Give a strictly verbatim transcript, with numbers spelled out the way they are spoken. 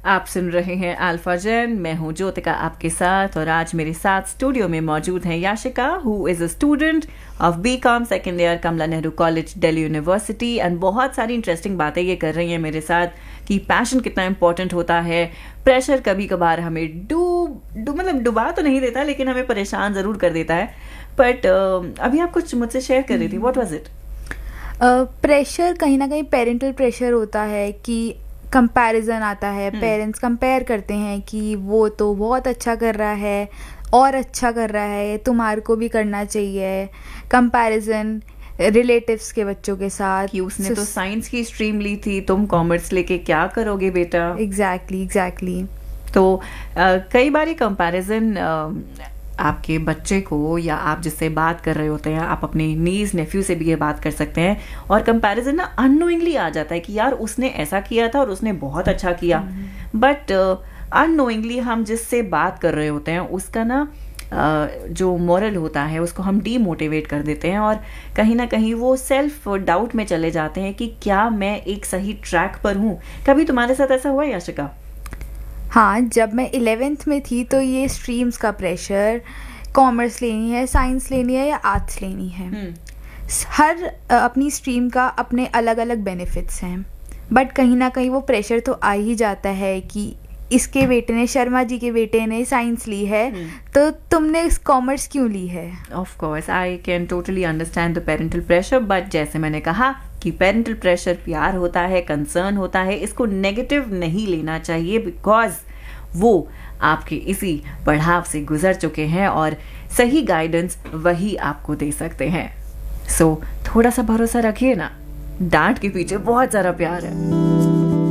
आप सुन रहे हैं अल्फा जेन। मैं हूं ज्योतिका आपके साथ और आज मेरे साथ स्टूडियो में मौजूद हैं Yashika, who is a student of B com second year, Kamala Nehru college, Delhi university. And बहुत सारी इंटरेस्टिंग बातें ये कर रही हैं मेरे साथ कि पैशन कितना इंपॉर्टेंट होता है। प्रेशर कभी कभार हमें डूब डू मतलब डुबा तो नहीं देता, लेकिन हमें परेशान ज़रूर कर देता है। बट uh, अभी आप कुछ मुझसे शेयर कर रही थी, व्हाट वाज इट? प्रेशर कहीं ना कहीं पेरेंटल प्रेशर होता है कि कंपैरिजन आता है, पेरेंट्स कंपेयर करते हैं कि वो तो बहुत अच्छा कर रहा है और अच्छा कर रहा है, तुम्हारे को भी करना चाहिए। कंपैरिजन रिलेटिव्स के बच्चों के साथ कि उसने तो साइंस की स्ट्रीम ली थी, तुम कॉमर्स लेके क्या करोगे बेटा। एग्जैक्टली एग्जैक्टली तो uh, कई बार ये कंपैरिजन uh, आपके बच्चे को, या आप जिससे बात कर रहे होते हैं, आप अपने नीज नेफ्यू से भी ये बात कर सकते हैं, और कंपैरिजन ना अननोइंगली आ जाता है कि यार उसने ऐसा किया था और उसने बहुत अच्छा किया। बट अननोइंगली हम जिससे बात कर रहे होते हैं उसका ना uh, जो मॉरल होता है उसको हम डीमोटिवेट कर देते हैं, और कहीं ना कहीं वो सेल्फ डाउट में चले जाते हैं कि क्या मैं एक सही ट्रैक पर हूँ। कभी तुम्हारे साथ ऐसा हुआ याशिका? हाँ, जब मैं इलेवेंथ में थी तो ये स्ट्रीम्स का प्रेशर, कॉमर्स लेनी है, साइंस लेनी है या आर्ट्स लेनी है, हर अपनी स्ट्रीम का अपने अलग अलग बेनिफिट्स हैं। बट कहीं ना कहीं वो प्रेशर तो आ ही जाता है कि इसके बेटे ने, शर्मा जी के बेटे ने साइंस ली है, तो तुमने कॉमर्स क्यों ली है? Of course I can totally understand the parental pressure, but जैसे मैंने कहा कि पेरेंटल प्रेशर प्यार होता है, कंसर्न होता है, इसको नेगेटिव नहीं लेना चाहिए, बिकॉज वो आपके इसी पड़ाव से गुजर चुके हैं और सही गाइडेंस वही आपको दे सकते हैं। सो so, थोड़ा सा भरोसा रखिए ना, डांट के पीछे बहुत सारा प्यार है।